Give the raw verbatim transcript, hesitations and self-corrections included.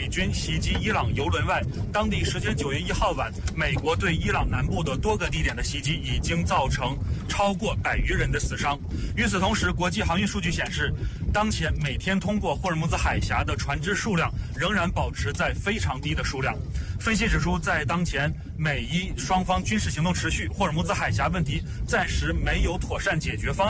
军袭击伊朗油轮外，当地时间九月一号晚，美国对伊朗南部的多个地点的袭击已经造成超过百余人的死伤。与此同时，国际航运数据显示，当前每天通过霍尔木兹海峡的船只数量仍然保持在非常低的数量。分析指出，在当前美伊双方军事行动持续，霍尔木兹海峡问题暂时没有妥善解决方案。